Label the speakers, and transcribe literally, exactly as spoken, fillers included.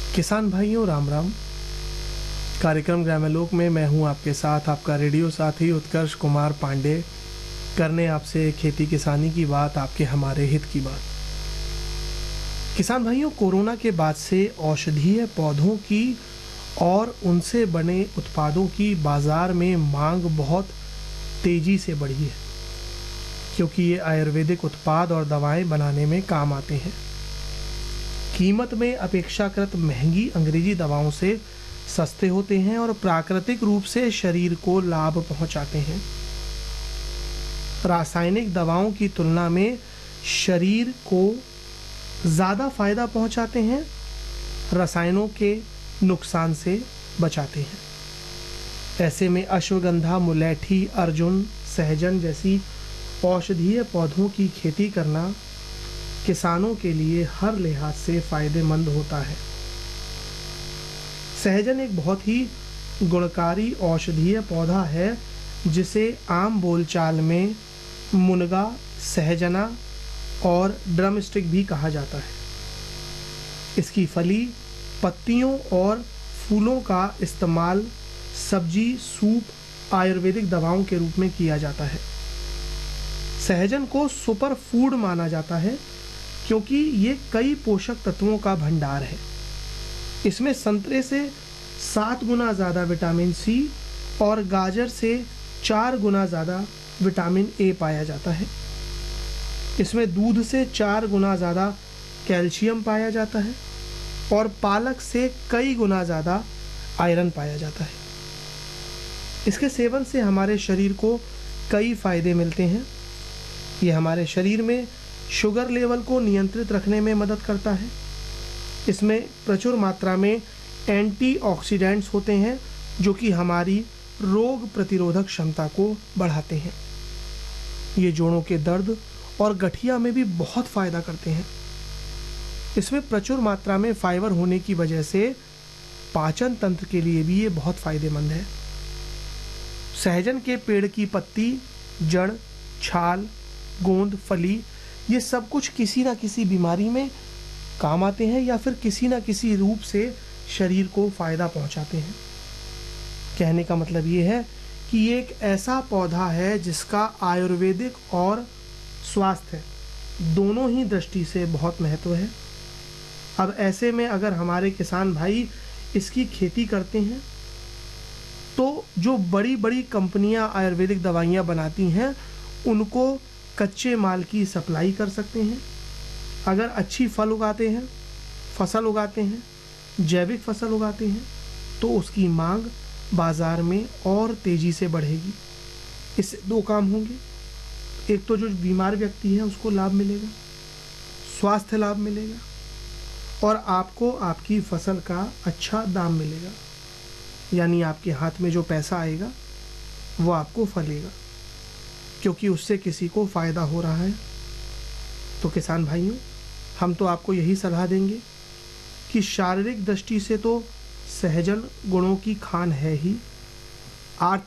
Speaker 1: किसान भाइयों राम राम। कार्यक्रम ग्राम्यलोक में मैं हूं आपके साथ आपका रेडियो साथी उत्कर्ष कुमार पांडे, करने आपसे खेती किसानी की बात, आपके हमारे हित की बात। किसान भाइयों, कोरोना के बाद से औषधीय पौधों की और उनसे बने उत्पादों की बाजार में मांग बहुत तेजी से बढ़ी है, क्योंकि ये आयुर्वेदिक उत्पाद और दवाएं बनाने में काम आते हैं। कीमत में अपेक्षाकृत महंगी अंग्रेजी दवाओं से सस्ते होते हैं और प्राकृतिक रूप से शरीर को लाभ पहुंचाते हैं। रासायनिक दवाओं की तुलना में शरीर को ज़्यादा फायदा पहुंचाते हैं, रसायनों के नुकसान से बचाते हैं। ऐसे में अश्वगंधा, मुलैठी, अर्जुन, सहजन जैसी औषधीय पौधों की खेती करना किसानों के लिए हर लिहाज से फायदेमंद होता है। सहजन एक बहुत ही गुणकारी औषधीय पौधा है, जिसे आम बोलचाल में मुनगा, सहजना और ड्रमस्टिक भी कहा जाता है। इसकी फली, पत्तियों और फूलों का इस्तेमाल सब्जी, सूप, आयुर्वेदिक दवाओं के रूप में किया जाता है। सहजन को सुपर फूड माना जाता है, क्योंकि ये कई पोषक तत्वों का भंडार है। इसमें संतरे से सात गुना ज़्यादा विटामिन सी और गाजर से चार गुना ज़्यादा विटामिन ए पाया जाता है। इसमें दूध से चार गुना ज़्यादा कैल्शियम पाया जाता है और पालक से कई गुना ज़्यादा आयरन पाया जाता है। इसके सेवन से हमारे शरीर को कई फायदे मिलते हैं। ये हमारे शरीर में शुगर लेवल को नियंत्रित रखने में मदद करता है। इसमें प्रचुर मात्रा में एंटीऑक्सीडेंट्स होते हैं, जो कि हमारी रोग प्रतिरोधक क्षमता को बढ़ाते हैं। ये जोड़ों के दर्द और गठिया में भी बहुत फ़ायदा करते हैं। इसमें प्रचुर मात्रा में फाइबर होने की वजह से पाचन तंत्र के लिए भी ये बहुत फ़ायदेमंद है। सहजन के पेड़ की पत्ती, जड़, छाल, गोंद, फली, ये सब कुछ किसी ना किसी बीमारी में काम आते हैं या फिर किसी ना किसी रूप से शरीर को फ़ायदा पहुंचाते हैं। कहने का मतलब ये है कि ये एक ऐसा पौधा है जिसका आयुर्वेदिक और स्वास्थ्य दोनों ही दृष्टि से बहुत महत्व है। अब ऐसे में अगर हमारे किसान भाई इसकी खेती करते हैं, तो जो बड़ी बड़ी कंपनियां आयुर्वेदिक दवाइयां बनाती हैं, उनको कच्चे माल की सप्लाई कर सकते हैं। अगर अच्छी फल उगाते हैं, फसल उगाते हैं, जैविक फसल उगाते हैं, तो उसकी मांग बाज़ार में और तेज़ी से बढ़ेगी। इससे दो काम होंगे। एक तो जो बीमार व्यक्ति है उसको लाभ मिलेगा, स्वास्थ्य लाभ मिलेगा, और आपको आपकी फसल का अच्छा दाम मिलेगा। यानी आपके हाथ में जो पैसा आएगा वो आपको फलेगा, क्योंकि उससे किसी को फ़ायदा हो रहा है। तो किसान भाइयों, हम तो आपको यही सलाह देंगे कि शारीरिक दृष्टि से तो सहजन गुणों की खान है ही, आर्थिक